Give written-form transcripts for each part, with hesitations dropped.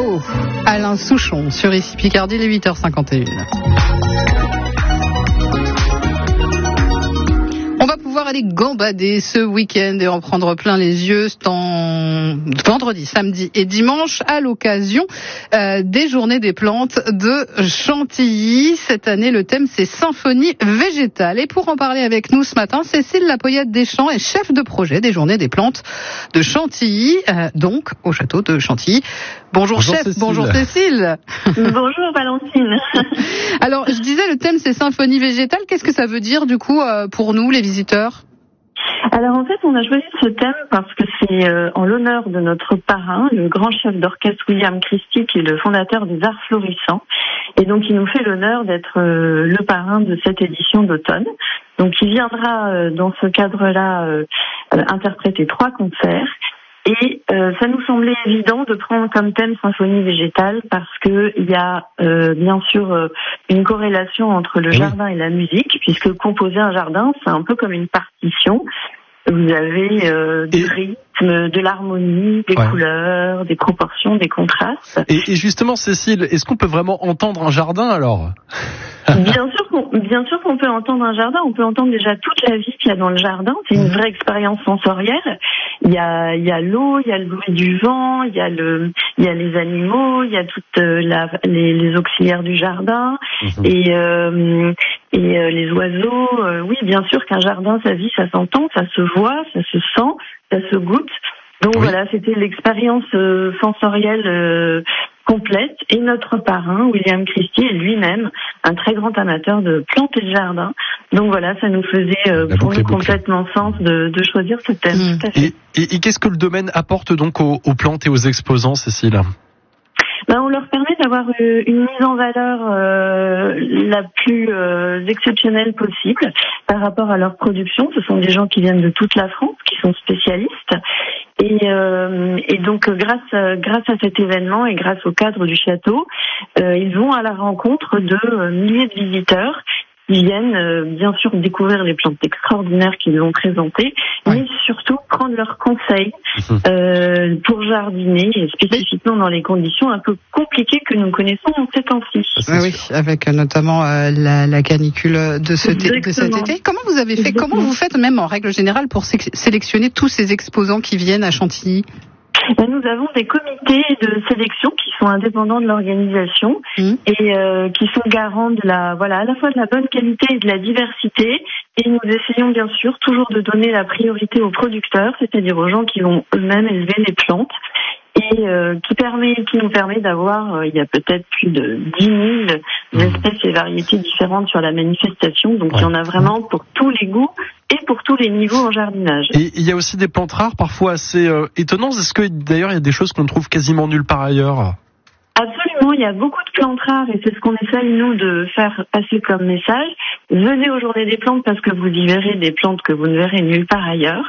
Là-haut, Alain Souchon sur ici Picardie, les 8h51. On va pouvoir aller gambader ce week-end et en prendre plein les yeux vendredi, samedi et dimanche à l'occasion des Journées des plantes de Chantilly. Cette année, le thème c'est Symphonie végétale. Et pour en parler avec nous ce matin, Cécile Lapoyade-Deschamps est chef de projet des Journées des plantes de Chantilly, donc au château de Chantilly. Bonjour chef, Cécile. Bonjour Cécile. Bonjour Valentine. Alors, je disais, le thème c'est Symphonie végétale. Qu'est-ce que ça veut dire du coup pour nous, les visiteurs ? Alors en fait, on a choisi ce thème parce que c'est en l'honneur de notre parrain, le grand chef d'orchestre William Christie, qui est le fondateur des Arts Florissants. Et donc, il nous fait l'honneur d'être le parrain de cette édition d'automne. Donc, il viendra dans ce cadre-là interpréter 3 concerts. Et ça nous semblait évident de prendre comme thème Symphonie végétale parce que il y a bien sûr une corrélation entre le jardin et la musique, puisque composer un jardin, c'est un peu comme une partition. Vous avez du rythme, de l'harmonie, des couleurs, des proportions, des contrastes. Et justement, Cécile, est-ce qu'on peut vraiment entendre un jardin alors ? Bien sûr qu'on peut entendre un jardin. On peut entendre déjà toute la vie qu'il y a dans le jardin. C'est une vraie expérience sensorielle. Il y a l'eau, il y a le bruit du vent, il y a les animaux, il y a toutes les auxiliaires du jardin et les oiseaux. Oui, bien sûr qu'un jardin, sa vie, ça s'entend, ça se voit, ça se sent, ça se goûte. Donc voilà, c'était l'expérience sensorielle complète. Et notre parrain, William Christie, est lui-même un très grand amateur de plantes et de jardin. Donc voilà, ça nous faisait pour nous complètement sens de choisir ce thème. Tout à fait. Et qu'est-ce que le domaine apporte donc aux plantes et aux exposants, Cécile ? On leur permet d'avoir une mise en valeur la plus exceptionnelle possible par rapport à leur production. Ce sont des gens qui viennent de toute la France, qui sont spécialistes. Et donc grâce à cet événement et grâce au cadre du château, ils vont à la rencontre de milliers de visiteurs qui viennent bien sûr découvrir les plantes extraordinaires qu'ils vont présenter, mais surtout prendre leurs conseils pour jardiner, et spécifiquement dans les conditions un peu compliquées que nous connaissons en ces temps-ci. Oui, avec notamment la canicule de cet été. Comment vous avez fait ? Comment vous faites même en règle générale pour sélectionner tous ces exposants qui viennent à Chantilly ? Nous avons des comités de sélection qui sont indépendants de l'organisation et qui sont garants de à la fois de la bonne qualité et de la diversité. Et nous essayons bien sûr toujours de donner la priorité aux producteurs, c'est-à-dire aux gens qui vont eux-mêmes élever les plantes. Et qui nous permet d'avoir, il y a peut-être plus de 10 000 espèces et variétés différentes sur la manifestation. Donc il y en a vraiment pour tous les goûts et pour tous les niveaux en jardinage. Et il y a aussi des plantes rares, parfois assez étonnantes. Est-ce que d'ailleurs il y a des choses qu'on ne trouve quasiment nulle part ailleurs ? Absolument, il y a beaucoup de plantes rares et c'est ce qu'on essaye nous de faire passer comme message. Venez aux Journées des plantes parce que vous y verrez des plantes que vous ne verrez nulle part ailleurs.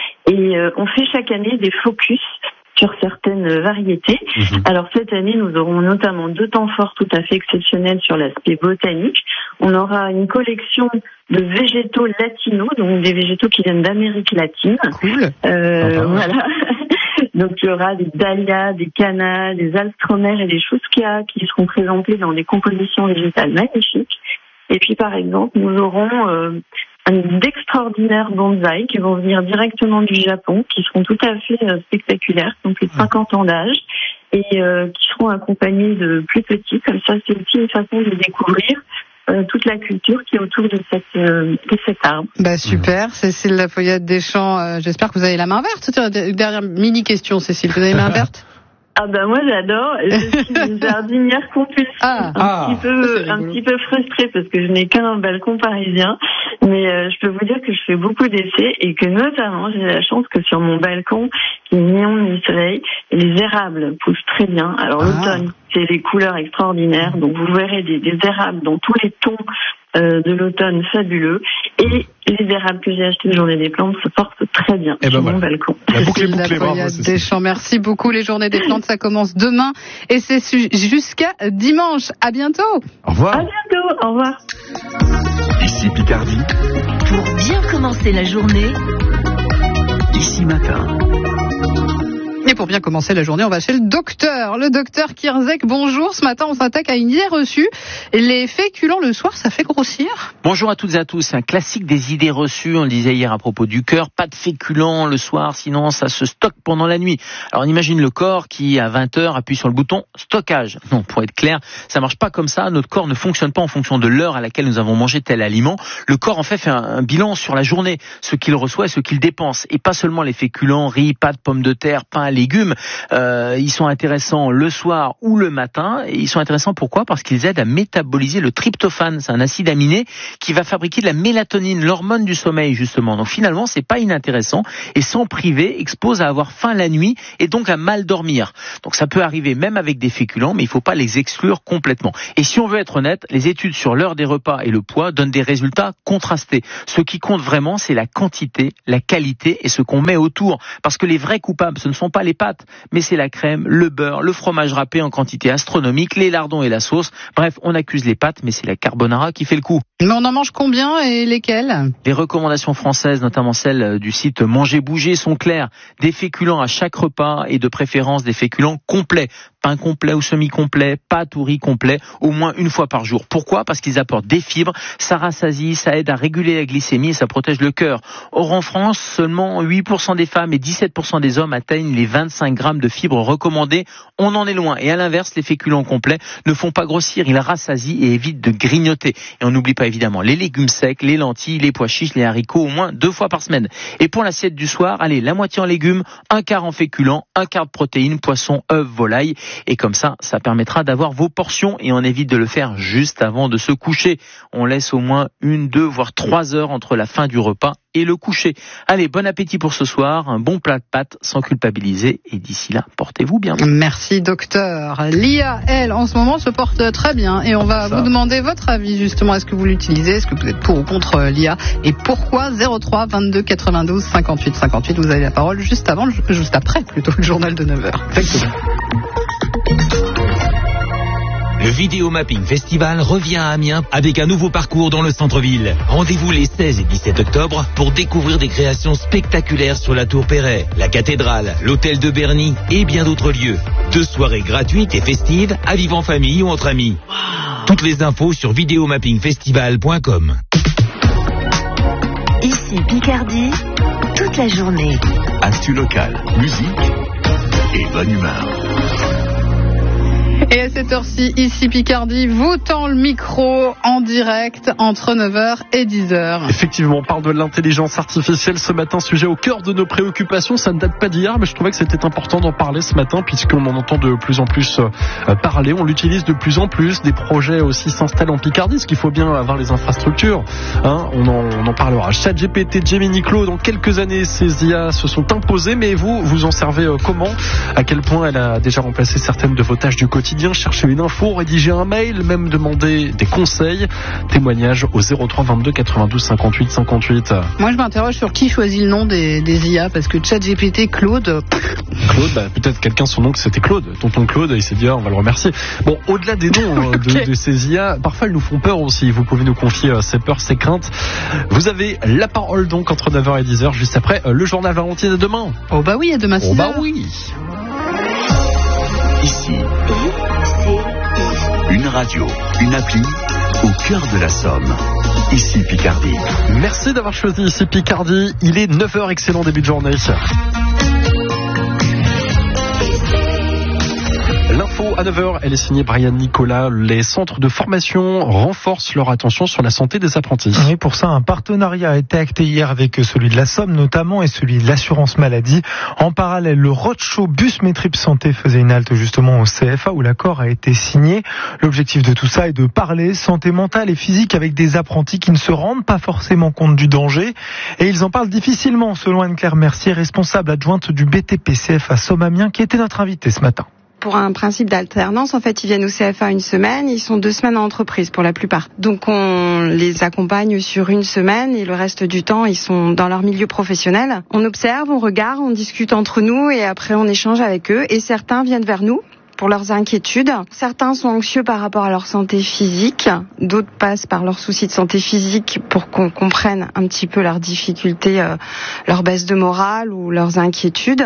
Et on fait chaque année des focus sur certaines variétés. Alors cette année, nous aurons notamment 2 temps forts tout à fait exceptionnels sur l'aspect botanique. On aura une collection de végétaux latinos, donc des végétaux qui viennent d'Amérique latine. Cool. Voilà. Donc il y aura des dahlias, des cannas, des alstromères et des chouskias qui seront présentés dans des compositions végétales magnifiques. Et puis par exemple, nous aurons d'extraordinaires bonsaïs qui vont venir directement du Japon, qui seront tout à fait spectaculaires, qui ont plus de 50 ans d'âge, et qui seront accompagnés de plus petits. Comme ça, c'est aussi une façon de découvrir toute la culture qui est autour de cet arbre. Super, Cécile Lapoyade-Deschamps, j'espère que vous avez la main verte. Dernière mini-question, Cécile, vous avez la main verte ? Moi j'adore, je suis une jardinière compulsive, un petit peu frustrée parce que je n'ai qu'un balcon parisien, mais je peux vous dire que je fais beaucoup d'essais et que notamment j'ai la chance que sur mon balcon qui est mi-ombre mi-soleil, les érables poussent très bien. Alors l'automne, c'est les couleurs extraordinaires, donc vous verrez des érables dans tous les tons de l'automne fabuleux, et les érables que j'ai achetés de Journée des plantes se portent très bien sur mon balcon. La boucle est bouclée, bravo. Deschamps, merci beaucoup. Les Journées des plantes, ça commence demain et c'est jusqu'à dimanche. À bientôt. Au revoir. À bientôt. Au revoir. Ici Picardie. Pour bien commencer la journée, ici matin. Et pour bien commencer la journée, on va chez le docteur Kierzek. Bonjour, ce matin on s'attaque à une idée reçue. Les féculents le soir, ça fait grossir? Bonjour à toutes et à tous, c'est un classique des idées reçues. On le disait hier à propos du cœur, pas de féculents le soir, sinon ça se stocke pendant la nuit. Alors on imagine le corps qui à 20h appuie sur le bouton stockage. Non, pour être clair, ça marche pas comme ça. Notre corps ne fonctionne pas en fonction de l'heure à laquelle nous avons mangé tel aliment. Le corps en fait un bilan sur la journée, ce qu'il reçoit et ce qu'il dépense. Et pas seulement les féculents, riz, pâtes, pommes de terre, pain, légumes. Ils sont intéressants le soir ou le matin. Et ils sont intéressants pourquoi ? Parce qu'ils aident à métaboliser le tryptophane. C'est un acide aminé qui va fabriquer de la mélatonine, l'hormone du sommeil justement. Donc finalement, c'est pas inintéressant. Et s'en priver expose à avoir faim la nuit et donc à mal dormir. Donc ça peut arriver même avec des féculents, mais il faut pas les exclure complètement. Et si on veut être honnête, les études sur l'heure des repas et le poids donnent des résultats contrastés. Ce qui compte vraiment, c'est la quantité, la qualité et ce qu'on met autour. Parce que les vrais coupables, ce ne sont pas les pâtes, mais c'est la crème, le beurre, le fromage râpé en quantité astronomique, les lardons et la sauce. Bref, on accuse les pâtes, mais c'est la carbonara qui fait le coup. Mais on en mange combien et lesquels ? Les recommandations françaises, notamment celles du site Manger Bouger, sont claires. Des féculents à chaque repas et de préférence des féculents complets. Pain complet ou semi-complet, pâte ou riz complet, au moins une fois par jour. Pourquoi ? Parce qu'ils apportent des fibres, ça rassasie, ça aide à réguler la glycémie et ça protège le cœur. Or en France, seulement 8% des femmes et 17% des hommes atteignent les 25 grammes de fibres recommandées. On en est loin. Et à l'inverse, les féculents complets ne font pas grossir, ils rassasient et évitent de grignoter. Et on n'oublie pas évidemment les légumes secs, les lentilles, les pois chiches, les haricots, au moins 2 fois par semaine. Et pour l'assiette du soir, allez, la moitié en légumes, un quart en féculents, un quart de protéines, poisson, œufs, volaille. Et comme ça permettra d'avoir vos portions et on évite de le faire juste avant de se coucher. On laisse au moins 1, 2, voire 3 heures entre la fin du repas et le coucher. Allez, bon appétit pour ce soir, un bon plat de pâtes sans culpabiliser et d'ici là, portez-vous bien. Merci docteur. Lia, elle, en ce moment se porte très bien et on va vous demander votre avis justement. Est-ce que vous l'utilisez ? Est-ce que vous êtes pour ou contre Lia ? Et pourquoi ? 03 22 92 58 58. Vous avez la parole juste après le journal de 9h. Exactement. Le Vidéo Mapping Festival revient à Amiens avec un nouveau parcours dans le centre-ville. Rendez-vous les 16 et 17 octobre pour découvrir des créations spectaculaires sur la Tour Perret, la cathédrale, l'hôtel de Berny et bien d'autres lieux. 2 soirées gratuites et festives à vivre en famille ou entre amis. Toutes les infos sur videomappingfestival.com. Ici Picardie, toute la journée. Actu locale, musique et bonne humeur. Et à cette heure-ci, ici Picardie, vous tend le micro en direct entre 9h et 10h. Effectivement, on parle de l'intelligence artificielle ce matin, sujet au cœur de nos préoccupations. Ça ne date pas d'hier, mais je trouvais que c'était important d'en parler ce matin puisqu'on en entend de plus en plus parler. On l'utilise de plus en plus. Des projets aussi s'installent en Picardie, parce qu'il faut bien avoir les infrastructures. On en parlera. ChatGPT, Gemini, Claude, dans quelques années, ces IA se sont imposées, mais vous en servez comment ? À quel point elle a déjà remplacé certaines de vos tâches du quotidien ? Chercher une info, rédiger un mail, même demander des conseils. Témoignages au 03 22 92 58 58. Moi, je m'interroge sur qui choisit le nom des IA, parce que ChatGPT, Claude... Claude, peut-être quelqu'un son nom que c'était Claude. Tonton Claude, il s'est dit, on va le remercier. Bon, au-delà des noms de ces IA, parfois elles nous font peur aussi. Vous pouvez nous confier ces peurs, ces craintes. Vous avez la parole donc entre 9h et 10h, juste après le journal Valentine de demain. Oh bah oui, à demain 6h. Oh bah oui. Ici, une radio, une appli, au cœur de la Somme. Ici Picardie. Merci d'avoir choisi ici Picardie. Il est 9h, excellent début de journée. L'info à 9h, elle est signée Brian Nicolas. Les centres de formation renforcent leur attention sur la santé des apprentis. Oui, pour ça, un partenariat a été acté hier avec celui de la Somme notamment et celui de l'assurance maladie. En parallèle, le roadshow Bus Métrip Santé faisait une halte justement au CFA où l'accord a été signé. L'objectif de tout ça est de parler santé mentale et physique avec des apprentis qui ne se rendent pas forcément compte du danger. Et ils en parlent difficilement, selon Anne-Claire Mercier, responsable adjointe du BTP CFA Somme-Amiens, qui était notre invitée ce matin. Pour un principe d'alternance, en fait, ils viennent au CFA une semaine, ils sont 2 semaines en entreprise pour la plupart. Donc on les accompagne sur 1 semaine et le reste du temps, ils sont dans leur milieu professionnel. On observe, on regarde, on discute entre nous et après on échange avec eux et certains viennent vers nous pour leurs inquiétudes. Certains sont anxieux par rapport à leur santé physique, d'autres passent par leurs soucis de santé physique pour qu'on comprenne un petit peu leurs difficultés, leur baisse de morale ou leurs inquiétudes.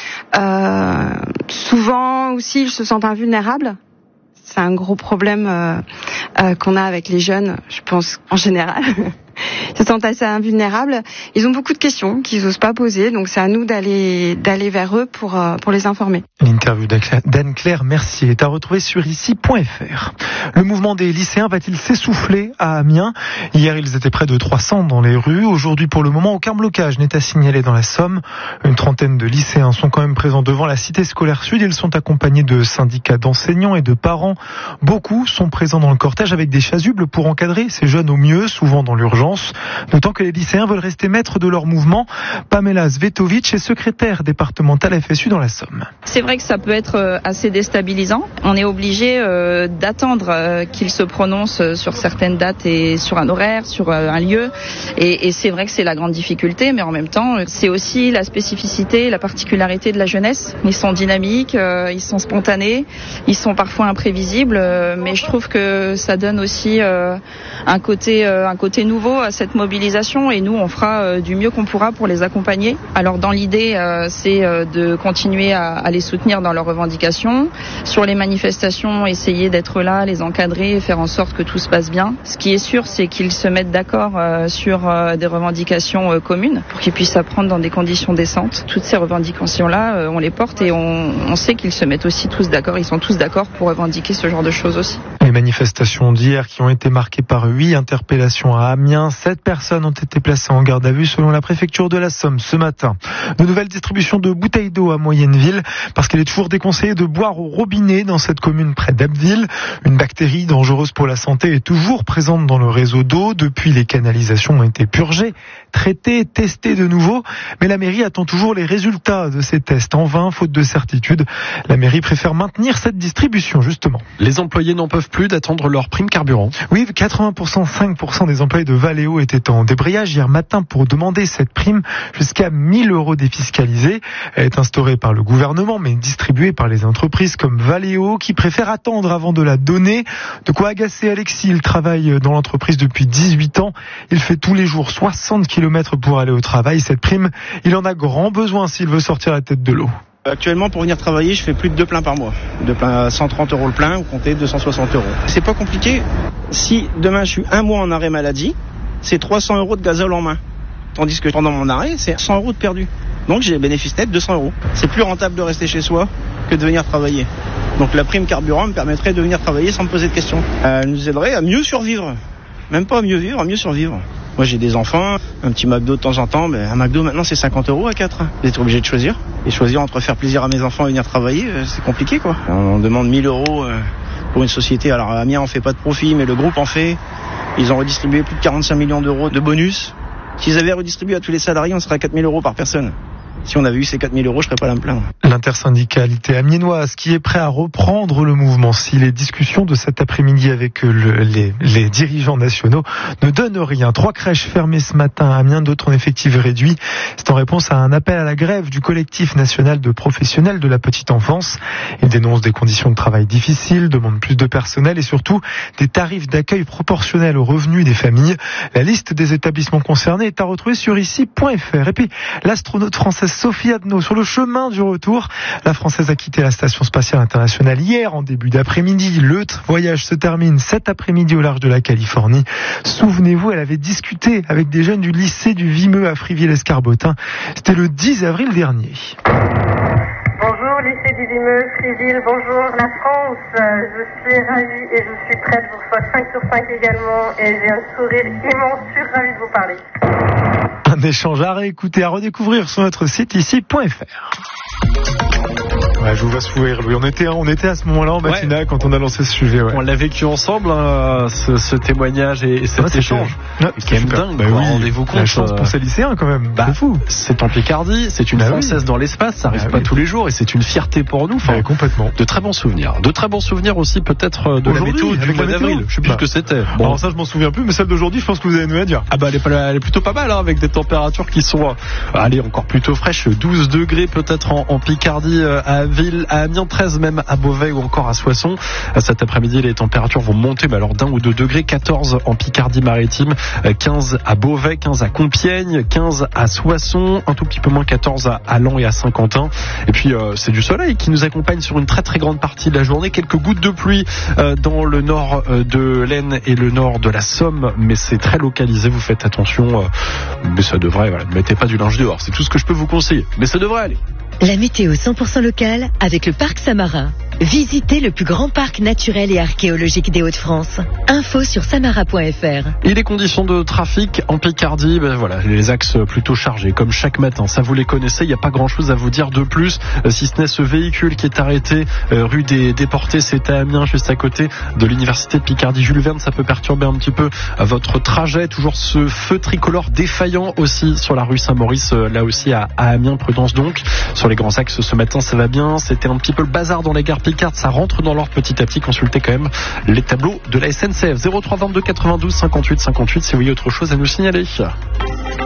Souvent aussi, ils se sentent invulnérables. C'est un gros problème qu'on a avec les jeunes, je pense, en général. Ils se sentent assez invulnérables. Ils ont beaucoup de questions qu'ils n'osent pas poser, donc c'est à nous d'aller vers eux pour les informer. L'interview d'Anne-Claire Mercier est à retrouver sur ici.fr. Le mouvement des lycéens va-t-il s'essouffler à Amiens ? Hier, ils étaient près de 300 dans les rues. Aujourd'hui, pour le moment, aucun blocage n'est à signaler dans la Somme. Une trentaine de lycéens sont quand même présents devant la cité scolaire sud. Ils sont accompagnés de syndicats d'enseignants et de parents. Beaucoup sont présents dans le cortège avec des chasubles pour encadrer ces jeunes au mieux, souvent dans l'urgence. D'autant que les lycéens veulent rester maîtres de leur mouvement. Pamela Zvetovic est secrétaire départementale FSU dans la Somme. C'est vrai que ça peut être assez déstabilisant. On est obligé d'attendre qu'ils se prononcent sur certaines dates et sur un horaire, sur un lieu. Et c'est vrai que c'est la grande difficulté, mais en même temps, c'est aussi la spécificité, la particularité de la jeunesse. Ils sont dynamiques, ils sont spontanés, ils sont parfois imprévisibles, mais je trouve que ça donne aussi un côté nouveau à cette mobilisation, et nous on fera du mieux qu'on pourra pour les accompagner. Alors dans l'idée c'est de continuer à les soutenir dans leurs revendications. Sur les manifestations, essayer d'être là, les encadrer et faire en sorte que tout se passe bien. Ce qui est sûr, c'est qu'ils se mettent d'accord sur des revendications communes pour qu'ils puissent apprendre dans des conditions décentes. Toutes ces revendications-là, on les porte, et on sait qu'ils se mettent aussi tous d'accord, ils sont tous d'accord pour revendiquer ce genre de choses aussi. Les manifestations d'hier qui ont été marquées par 8 interpellations à Amiens. 7 personnes ont été placées en garde à vue selon la préfecture de la Somme ce matin. De nouvelles distributions de bouteilles d'eau à Moyenneville, parce qu'il est toujours déconseillé de boire au robinet dans cette commune près d'Abbeville. Une bactérie dangereuse pour la santé est toujours présente dans le réseau d'eau. Depuis, les canalisations ont été purgées, traitées, testées de nouveau. Mais la mairie attend toujours les résultats de ces tests. En vain, faute de certitude, la mairie préfère maintenir cette distribution, justement. Les employés n'en peuvent plus d'attendre leur prime carburant. Oui, 80%, 5% des employés de Valeo étaient en débrayage hier matin pour demander cette prime jusqu'à 1 000 € défiscalisés. Elle est instaurée par le gouvernement, mais distribuée par les entreprises comme Valeo, qui préfèrent attendre avant de la donner. De quoi agacer Alexis. Il travaille dans l'entreprise depuis 18 ans. Il fait tous les jours 60 km pour aller au travail. Cette prime, il en a grand besoin s'il veut sortir la tête de l'eau. Actuellement, pour venir travailler, je fais plus de 2 pleins par mois. 2 pleins à 130 € le plein, ou comptez 260 €. C'est pas compliqué. Si demain je suis un mois en arrêt maladie, c'est 300 € de gazole en main. Tandis que pendant mon arrêt, c'est 100 € de perdu. Donc j'ai bénéfice net de 100 €. C'est plus rentable de rester chez soi que de venir travailler. Donc la prime carburant me permettrait de venir travailler sans me poser de questions. Elle nous aiderait à mieux survivre. Même pas à mieux vivre, à mieux survivre. Moi j'ai des enfants, un petit McDo de temps en temps, mais un McDo maintenant c'est 50 € à 4. Vous êtes obligé de choisir. Et choisir entre faire plaisir à mes enfants et venir travailler, c'est compliqué quoi. On demande 1 000 € pour une société. Alors à Amiens on fait pas de profit, mais le groupe en fait. Ils ont redistribué plus de 45 millions € de bonus. S'ils avaient redistribué à tous les salariés, on serait à 4 000 € par personne. Si on avait eu ces 4 000 €, je serais pas là à me plaindre. L'intersyndicalité amiénoise qui est prêt à reprendre le mouvement si les discussions de cet après-midi avec les dirigeants nationaux ne donnent rien. 3 crèches fermées ce matin à Amiens, d'autres en effectif réduit. C'est en réponse à un appel à la grève du collectif national de professionnels de la petite enfance. Ils dénoncent des conditions de travail difficiles, demandent plus de personnel et surtout des tarifs d'accueil proportionnels aux revenus des familles. La liste des établissements concernés est à retrouver sur ici.fr. Et puis, l'astronaute française Sophie Adno sur le chemin du retour. La Française a quitté la Station Spatiale Internationale hier en début d'après-midi. Le voyage se termine cet après-midi au large de la Californie. Souvenez-vous, elle avait discuté avec des jeunes du lycée du Vimeux à Friville-Escarbotin. C'était le 10 avril dernier. Bonjour, lycée du Vimeux, Friville, bonjour la France. Je suis ravie et je suis prête. Je vous reçois 5 sur 5 également et j'ai un sourire immense. Je suis ravie de vous parler. Un échange à réécouter, à redécouvrir sur notre site ici.fr. Ouais, je vous vois sourire, Louis. On était à ce moment-là en matinale quand on a lancé ce sujet. Ouais. On l'a vécu ensemble, ce témoignage et cet échange. C'est quand même dingue. Bah oui, rendez-vous compte. La chance pour ces lycéens quand même. C'est fou. C'est en Picardie, c'est une Française dans l'espace, ça arrive pas tous les jours et c'est une fierté pour nous. Enfin, complètement. De très bons souvenirs. De très bons souvenirs aussi peut-être de la météo du mois d'avril. Je sais plus ce que c'était. Bon. Alors ça je m'en souviens plus, mais celle d'aujourd'hui je pense que vous allez nous la dire. Ah bah elle est plutôt pas mal avec des températures qui sont encore plutôt fraîches. 12 degrés peut-être en Picardie à Abbeville, à Amiens, 13 même à Beauvais ou encore à Soissons. Cet après-midi, les températures vont monter, mais alors d'1 ou 2 degrés, 14 en Picardie-Maritime, 15 à Beauvais, 15 à Compiègne, 15 à Soissons, un tout petit peu moins 14 à Laon et à Saint-Quentin. Et puis c'est du soleil qui nous accompagne sur une très très grande partie de la journée. Quelques gouttes de pluie dans le nord de l'Aisne et le nord de la Somme, mais c'est très localisé, vous faites attention, mais ça devrait, voilà, ne mettez pas du linge dehors, c'est tout ce que je peux vous conseiller, mais ça devrait aller. La météo 100% locale avec le parc Samarin. Visitez le plus grand parc naturel et archéologique des Hauts-de-France. Info sur samara.fr. Et les conditions de trafic en Picardie, voilà, les axes plutôt chargés, comme chaque matin. Ça, vous les connaissez, il n'y a pas grand-chose à vous dire de plus, si ce n'est ce véhicule qui est arrêté rue des Déportés, c'est à Amiens, juste à côté de l'université de Picardie Jules Verne. Ça peut perturber un petit peu votre trajet. Toujours ce feu tricolore défaillant aussi sur la rue Saint-Maurice, là aussi à Amiens. Prudence donc. Sur les grands axes ce matin, ça va bien. C'était un petit peu le bazar dans les gares Picard, ça rentre dans l'ordre petit à petit. Consultez quand même les tableaux de la SNCF. 03 22 92 58 58 si vous voyez autre chose à nous signaler.